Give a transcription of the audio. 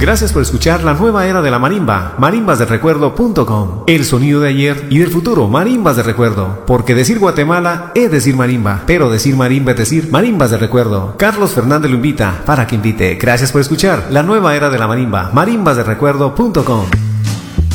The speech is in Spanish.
Gracias por escuchar la nueva era de la marimba, marimbasdelrecuerdo.com. El sonido de ayer y del futuro, marimbas de recuerdo. Porque decir Guatemala es decir marimba, pero decir marimba es decir marimbas de recuerdo. Carlos Fernández lo invita para que invite. Gracias por escuchar la nueva era de la marimba, marimbasdelrecuerdo.com.